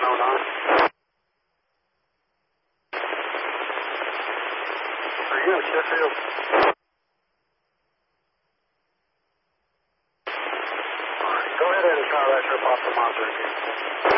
109. Are you in Sheffield? Alright, go ahead and try that trip off the Monster again.